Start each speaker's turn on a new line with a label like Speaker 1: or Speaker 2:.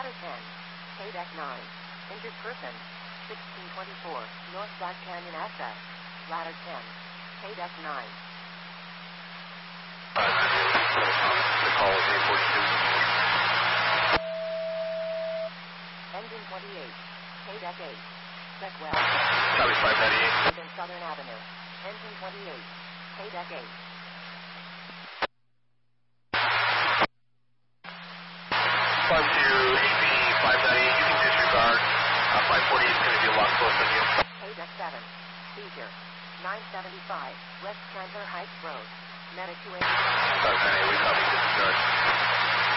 Speaker 1: Ladder 10, KDEC 9, injured person, 1624, North Black Canyon access. Ladder 10, KDEC 9.
Speaker 2: The call is 842.
Speaker 1: Engine 28, KDEC 8, Beckwell.
Speaker 2: Copy 598.
Speaker 1: In Southern Avenue, engine 28, KDEC 8.
Speaker 2: Fund to AB 598, you can disregard. 548 is going to be a lot closer to you.
Speaker 1: KDEC 7, seizure, 975, West Chandler Heights Road, Meta 280.
Speaker 2: 598, we copy disregard.